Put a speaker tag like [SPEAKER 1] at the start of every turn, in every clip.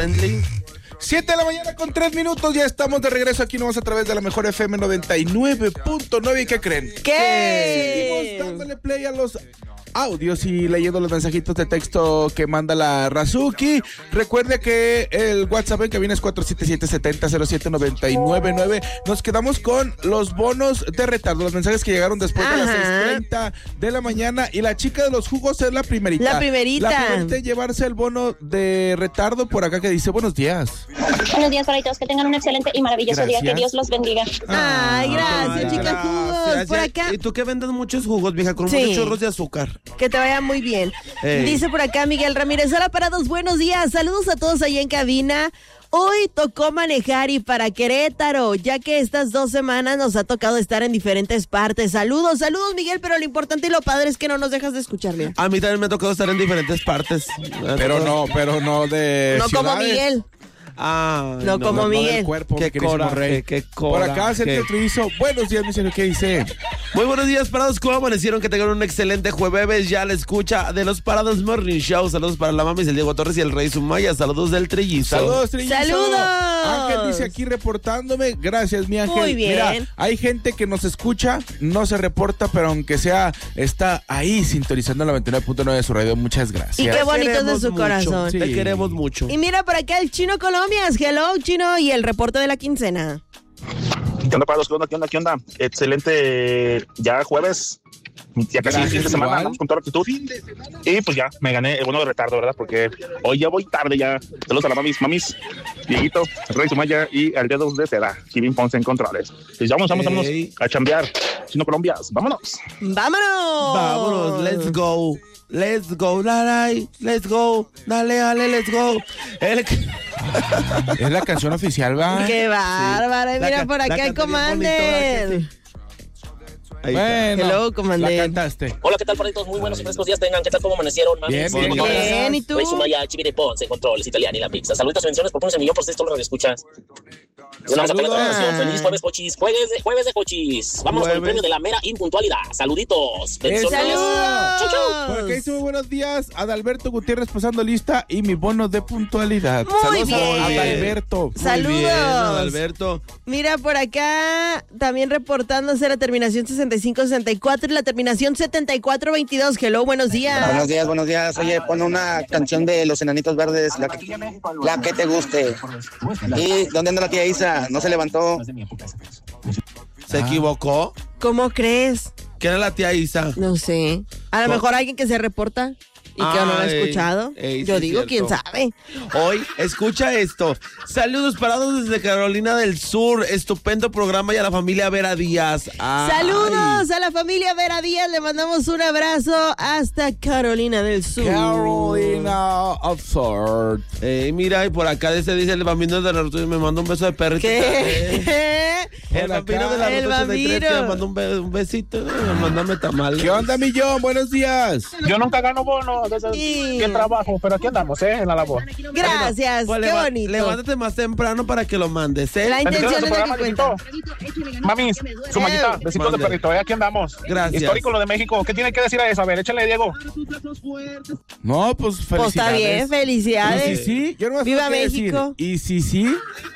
[SPEAKER 1] 7 de la mañana con 3 minutos, ya estamos de regreso aquí nomás a través de la mejor FM 99.9. ¿Y qué creen?
[SPEAKER 2] ¿Qué?
[SPEAKER 1] Seguimos dándole play a los audios y leyendo los mensajitos de texto que manda la Razuki. Recuerde que el WhatsApp en cabina es 477-7007-999. Nos quedamos con los bonos de retardo, los mensajes que llegaron después de las 6:30 de la mañana. Y la chica de los jugos es la primerita.
[SPEAKER 2] La primerita
[SPEAKER 1] en llevarse el bono de retardo por acá, que dice buenos días.
[SPEAKER 3] Buenos días para todos, que tengan un excelente y maravilloso día, que Dios los bendiga.
[SPEAKER 2] Ay, gracias, chicas jugos. Por acá.
[SPEAKER 4] ¿Y tú que vendes muchos jugos, vieja, con muchos chorros de azúcar?
[SPEAKER 2] Que te vaya muy bien. Dice por acá Miguel Ramírez, hola parados, buenos días, saludos a todos allá en cabina. Hoy tocó manejar y para Querétaro, ya que estas 2 semanas nos ha tocado estar en diferentes partes. Saludos Miguel, pero lo importante y lo padre es que no nos dejas de escoger, mira.
[SPEAKER 4] A mí también me ha tocado estar en diferentes partes.
[SPEAKER 1] Pero no de
[SPEAKER 2] no
[SPEAKER 1] ciudades.
[SPEAKER 2] Como Miguel.
[SPEAKER 1] No
[SPEAKER 2] como Miguel.
[SPEAKER 1] Del cuerpo,
[SPEAKER 4] qué coraje, qué coraje.
[SPEAKER 1] Por acá Sergio Trizo, buenos días, mi señor, ¿qué dice?
[SPEAKER 4] Muy buenos días, parados, ¿cómo amanecieron? Que tengan un excelente jueves, ya la escucha de los Parados Morning Show. Saludos para la mamis, el Diego Torres y el Rey Sumaya. Saludos del Trillizo.
[SPEAKER 1] Saludos, Trillizo.
[SPEAKER 2] ¡Saludos!
[SPEAKER 1] Ángel dice aquí reportándome, gracias, mi Ángel.
[SPEAKER 2] Muy bien.
[SPEAKER 1] Mira, hay gente que nos escucha, no se reporta, pero aunque sea, está ahí sintonizando la 99.9 de su radio. Muchas gracias.
[SPEAKER 2] Y qué bonito es de su corazón.
[SPEAKER 4] Sí. Te queremos mucho.
[SPEAKER 2] Y mira por acá el Chino Colombias. Hello, Chino, y el reporte de la quincena.
[SPEAKER 5] ¿Qué onda, parados? ¿Qué onda? Excelente, ya jueves, ya casi fin de semana, andamos con toda la actitud. Y pues ya, me gané el bono de retardo, ¿verdad? Porque hoy ya voy tarde ya. Saludos a la mamis, Dieguito, Rey Sumaya y al Dedos de Seda, Kevin Ponce en controles. Pues vámonos a chambear. Chino Colombias, vámonos.
[SPEAKER 4] Vámonos, let's go. Let's go, Laray, let's go, dale, let's go.
[SPEAKER 1] Es la canción oficial, ¿va?
[SPEAKER 2] ¡Qué bárbara! Sí. Mira por acá el Commander.
[SPEAKER 1] Bueno,
[SPEAKER 2] hello, Commander.
[SPEAKER 1] La cantaste.
[SPEAKER 6] Hola, ¿qué tal, perritos? Muy buenos y frescos días tengan. ¿Qué tal? ¿Cómo amanecieron?
[SPEAKER 2] Bien, ¿y tú?
[SPEAKER 6] Rey Sumaya, Chivire Ponce, controles, Italiani, la pizza. Saluditos, bendiciones por ponerse millón por todos los escuchas. Feliz jueves, cochis. Jueves de cochis. Vámonos con el premio de la mera impuntualidad. Saluditos.
[SPEAKER 2] ¡Saludos!
[SPEAKER 1] Por acá dice muy buenos días. Adalberto Gutiérrez pasando lista y mi bono de puntualidad.
[SPEAKER 2] Muy bien.
[SPEAKER 1] A Adalberto.
[SPEAKER 2] Saludos.
[SPEAKER 4] Muy bien, Adalberto.
[SPEAKER 2] Mira por acá también reportándose la terminación 6564 y la terminación 7422. Hello, buenos días.
[SPEAKER 7] Buenos días. Oye, pon una canción de Los Enanitos Verdes, la que te guste. ¿Y dónde anda la tía Isa? No se levantó.
[SPEAKER 4] ¿Se equivocó?
[SPEAKER 2] ¿Cómo crees?
[SPEAKER 4] ¿Quién era la tía Isa?
[SPEAKER 2] No sé. A lo mejor alguien que se reporta y que no lo ha escuchado. Yo digo, ¿quién sabe?
[SPEAKER 4] Hoy, escucha esto. Saludos parados desde Carolina del Sur. Estupendo programa y a la familia Vera Díaz.
[SPEAKER 2] Saludos a la familia Vera Díaz. Le mandamos un abrazo hasta Carolina del Sur.
[SPEAKER 1] Carolina of Sur.
[SPEAKER 4] Mira, y por acá dice el bambino de la ruta me manda un beso de perrito.
[SPEAKER 2] ¿Qué?
[SPEAKER 4] El bambino de la ruta 83 que me manda un besito. Mándame tamales.
[SPEAKER 1] ¿Qué onda, Millón? Buenos días.
[SPEAKER 5] Yo nunca gano bono desde que trabajo, pero aquí andamos, en la labor.
[SPEAKER 2] Gracias,
[SPEAKER 4] pues
[SPEAKER 2] qué bonito.
[SPEAKER 4] Levántate más temprano para que lo mandes,
[SPEAKER 2] La intención es la que cuenta.
[SPEAKER 5] Mami, Sumayita, besitos de perrito, aquí andamos.
[SPEAKER 4] Gracias.
[SPEAKER 5] Histórico lo de México, ¿qué tiene que decir a eso? A ver, échale, Diego.
[SPEAKER 1] No, pues felicidades.
[SPEAKER 2] Pues está bien, felicidades.
[SPEAKER 1] Y sí, yo no
[SPEAKER 2] ¡Viva México!
[SPEAKER 1] Y sí.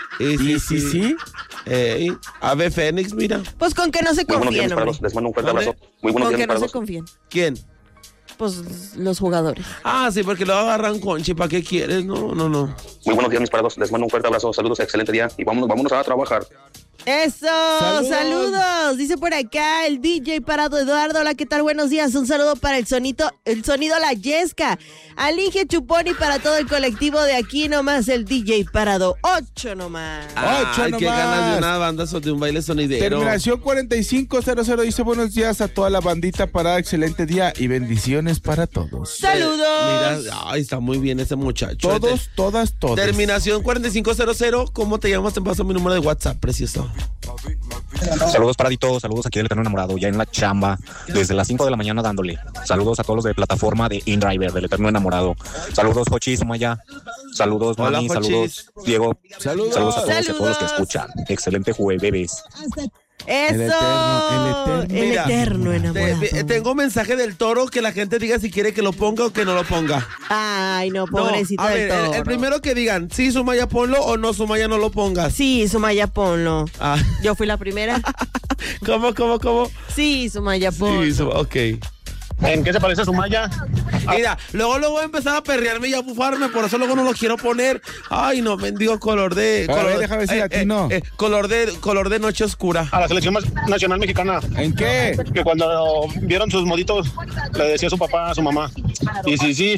[SPEAKER 4] Ave Fénix, mira.
[SPEAKER 2] Pues con que no se confíen, hombre.
[SPEAKER 5] Les mando un fuerte abrazo. Muy buenos
[SPEAKER 2] Con
[SPEAKER 5] días,
[SPEAKER 2] que no se confíen.
[SPEAKER 4] ¿Quién?
[SPEAKER 2] Pues los jugadores.
[SPEAKER 4] Sí, porque lo agarran conchi. ¿Para qué quieres? No.
[SPEAKER 5] Muy buenos días, mis parados. Les mando un fuerte abrazo. Saludos, excelente día. Y vámonos a trabajar.
[SPEAKER 2] ¡Eso! ¡Saludos! Dice por acá el DJ Parado Eduardo. Hola, ¿qué tal? Buenos días. Un saludo para el sonido La Yesca, al Inge Chupón y para todo el colectivo de aquí nomás el DJ Parado. 8 nomás.
[SPEAKER 1] 8 nomás.
[SPEAKER 4] Qué ganas de una banda de un baile sonidero.
[SPEAKER 1] Terminación 4500 dice buenos días a toda la bandita Parada. Excelente día y bendiciones para todos.
[SPEAKER 2] ¡Saludos!
[SPEAKER 4] Mira, está muy bien ese muchacho.
[SPEAKER 1] Todos.
[SPEAKER 4] Terminación 4500. ¿Cómo te llamas? Te paso mi número de WhatsApp, precioso.
[SPEAKER 8] Saludos paradito, saludos aquí del Eterno Enamorado, ya en la chamba, desde las 5 de la mañana dándole. Saludos a todos los de plataforma de InDriver, del Eterno Enamorado. Saludos, Jochi, Sumaya. Saludos,
[SPEAKER 4] hola,
[SPEAKER 8] Mami,
[SPEAKER 4] Jochis.
[SPEAKER 8] saludos, Diego. Saludos a todos y a todos los que
[SPEAKER 2] Saludos.
[SPEAKER 8] escuchan. Excelente jueves.
[SPEAKER 2] ¡Eso! El eterno enamorado.
[SPEAKER 4] Tengo mensaje del Toro que la gente diga si quiere que lo ponga o que no lo ponga.
[SPEAKER 2] Ay, no, pobrecito
[SPEAKER 4] a
[SPEAKER 2] del
[SPEAKER 4] ver,
[SPEAKER 2] Toro.
[SPEAKER 4] el primero que digan, sí, Sumaya, ponlo, o no, Sumaya, no lo pongas.
[SPEAKER 2] Sí, Sumaya, ponlo.
[SPEAKER 4] Ah.
[SPEAKER 2] Yo fui la primera.
[SPEAKER 4] ¿Cómo?
[SPEAKER 2] Sí, Sumaya, ponlo.
[SPEAKER 4] Sí, ok.
[SPEAKER 5] ¿En qué se parece a Sumaya?
[SPEAKER 4] Mira, luego voy a empezar a perrearme y a bufarme, por eso luego no lo quiero poner. Ay, no, mendigo color de...
[SPEAKER 1] déjame decir a ti, no.
[SPEAKER 4] Color de noche oscura.
[SPEAKER 5] A la selección nacional mexicana.
[SPEAKER 1] ¿En qué?
[SPEAKER 5] Que cuando vieron sus moditos, le decía a su papá, a su mamá. Y sí.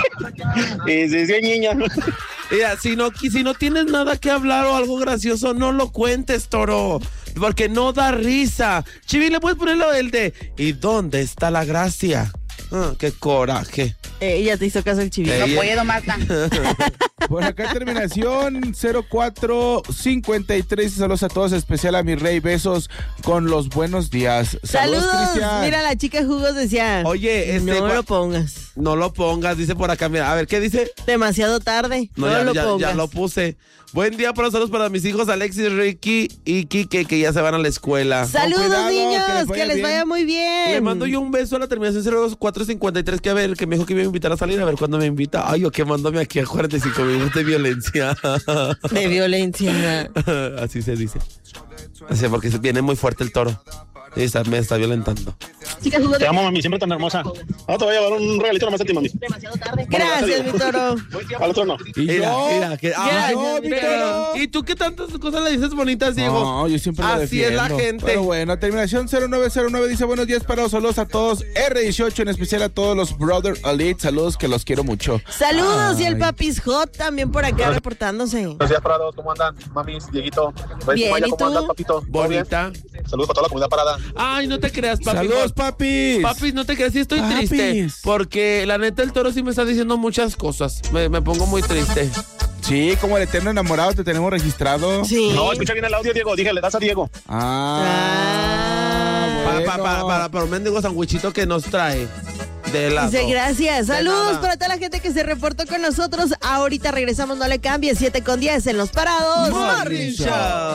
[SPEAKER 5] Y sí, niña.
[SPEAKER 4] Mira, si no tienes nada que hablar o algo gracioso, no lo cuentes, Toro. Porque no da risa. Chivi, ¿le puedes ponerlo del de ¿y dónde está la gracia? ¡Qué coraje!
[SPEAKER 2] Ella te hizo caso el Chivi.
[SPEAKER 9] No puedo, Marta.
[SPEAKER 1] Por acá terminación 0453. Saludos a todos, especial a mi rey. Besos con los buenos días.
[SPEAKER 2] Saludos,
[SPEAKER 1] Cristian.
[SPEAKER 2] Mira, la chica Jugos decía.
[SPEAKER 4] Oye,
[SPEAKER 2] no lo pongas.
[SPEAKER 4] No lo pongas, dice por acá. Mira, a ver, ¿qué dice?
[SPEAKER 2] Demasiado tarde. No lo pongas.
[SPEAKER 4] Ya lo puse. Buen día para saludos para mis hijos Alexis, Ricky y Kike, que ya se van a la escuela.
[SPEAKER 2] Saludos,
[SPEAKER 1] cuidado,
[SPEAKER 2] niños,
[SPEAKER 1] que les
[SPEAKER 2] vaya muy bien.
[SPEAKER 4] Le mando yo un beso a la terminación 0453, que a ver, que me dijo que me iba a invitar a salir, a ver cuándo me invita. Ay, o que mándame aquí a 45 minutos de violencia.
[SPEAKER 2] De violencia.
[SPEAKER 4] Así se dice. Así, porque viene muy fuerte el Toro. Me está violentando.
[SPEAKER 5] Te amo, mami, siempre tan hermosa. Ahora te voy a llevar un regalito nomás a ti, mami.
[SPEAKER 2] Gracias, mi Toro.
[SPEAKER 5] Al otro no.
[SPEAKER 4] Mira.
[SPEAKER 2] Toro.
[SPEAKER 4] ¿Y tú qué tantas cosas le dices bonitas, Diego?
[SPEAKER 1] No, yo siempre lo
[SPEAKER 4] Así
[SPEAKER 1] defiendo.
[SPEAKER 4] es la gente.
[SPEAKER 1] Pero bueno, terminación 0909 dice buenos días para saludos a todos. R18, en especial a todos los Brother Elite. Saludos, que los quiero mucho.
[SPEAKER 2] Saludos, y el Papis Hot también por acá reportándose.
[SPEAKER 5] Buenos días, Parados. ¿Cómo andan, mamis, Dieguito?
[SPEAKER 2] Bien,
[SPEAKER 5] Sumaya,
[SPEAKER 2] ¿y
[SPEAKER 5] ¿cómo
[SPEAKER 2] tú?
[SPEAKER 5] andas, papito? ¿Todo bien?
[SPEAKER 4] Bonita.
[SPEAKER 5] Saludos para toda la comunidad Parada.
[SPEAKER 4] Ay, no te creas, papi.
[SPEAKER 1] Saludos, papis.
[SPEAKER 4] Papis, no te creas, sí estoy triste. Porque la neta el Toro sí me está diciendo muchas cosas. Me pongo muy triste.
[SPEAKER 1] Sí, como el eterno enamorado te tenemos registrado.
[SPEAKER 2] Sí.
[SPEAKER 5] No, escucha bien el audio, Diego. Dije, le das a Diego.
[SPEAKER 1] Bueno.
[SPEAKER 4] Para un mendigo sandwichito que nos trae. De helado.
[SPEAKER 2] Dice, gracias.
[SPEAKER 4] De
[SPEAKER 2] Saludos
[SPEAKER 4] nada.
[SPEAKER 2] para toda la gente que se reportó con nosotros. Ahorita regresamos, no le cambie, 7:10 en Los Parados
[SPEAKER 4] Morning Show.